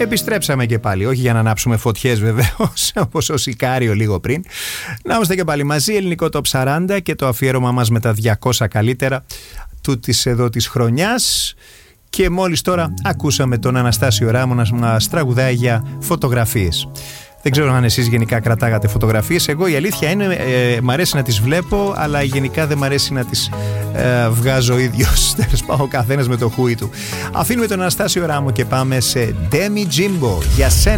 Επιστρέψαμε και πάλι, όχι για να ανάψουμε φωτιές βεβαίως, όπως ο Σικάριο λίγο πριν. Να είμαστε και πάλι μαζί, ελληνικό Top 40 και το αφιέρωμα μας με τα 200 καλύτερα τούτης εδώ της χρονιάς. Και μόλις τώρα ακούσαμε τον Αναστάσιο Ράμο να μας τραγουδάει για φωτογραφίες. Δεν ξέρω αν εσείς γενικά κρατάγατε φωτογραφίες. Εγώ η αλήθεια είναι μ' αρέσει να τις βλέπω, αλλά γενικά δεν μ' αρέσει να τις βγάζω ο ίδιος. Τέλος πάντων, ο καθένας με το χούι του. Αφήνουμε τον Αναστάσιο Ράμο και πάμε σε Demi Jimbo για σένα.